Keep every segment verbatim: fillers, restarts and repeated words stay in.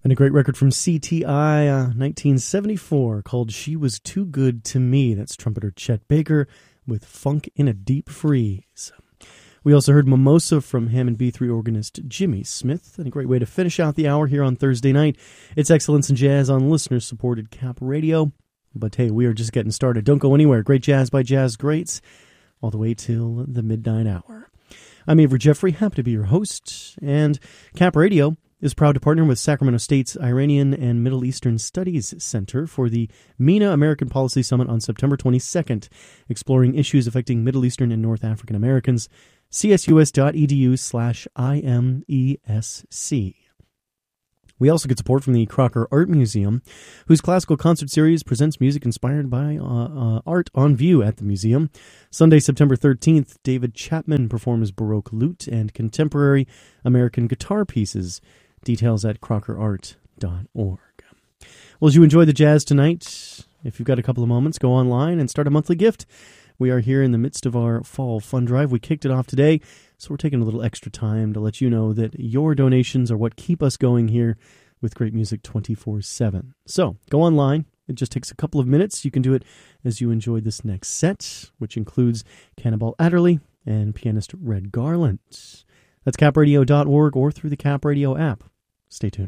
And a great record from C T I, uh, nineteen seventy-four, called She Was Too Good to Me. That's trumpeter Chet Baker with Funk in a Deep Freeze. We also heard Mimosa from Hammond B three organist Jimmy Smith, and a great way to finish out the hour here on Thursday night. It's Excellence in Jazz on listener-supported Cap Radio. But hey, we are just getting started. Don't go anywhere. Great jazz by Jazz Greats, all the way till the midnight hour. I'm Avery Jeffrey, happy to be your host, and Cap Radio is proud to partner with Sacramento State's Iranian and Middle Eastern Studies Center for the MENA American Policy Summit on September twenty-second, exploring issues affecting Middle Eastern and North African Americans. C S U S dot E D U slash I M E S C. We also get support from the Crocker Art Museum, whose classical concert series presents music inspired by uh, uh, art on view at the museum. Sunday, September thirteenth, David Chapman performs Baroque lute and contemporary American guitar pieces. Details at crocker art dot org. Well, as you enjoy the jazz tonight, if you've got a couple of moments, go online and start a monthly gift. We are here in the midst of our fall fund drive. We kicked it off today, so we're taking a little extra time to let you know that your donations are what keep us going here with great music twenty-four seven. So go online. It just takes a couple of minutes. You can do it as you enjoy this next set, which includes Cannonball Adderley and pianist Red Garland. That's cap radio dot org or through the Cap Radio app. Stay tuned.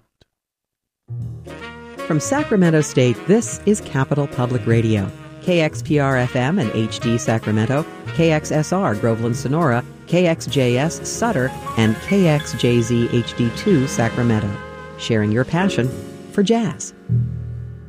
From Sacramento State, this is Capital Public Radio. K X P R F M and H D Sacramento, K X S R Groveland Sonora, K X J S Sutter, and K X J Z H D two Sacramento. Sharing your passion for jazz.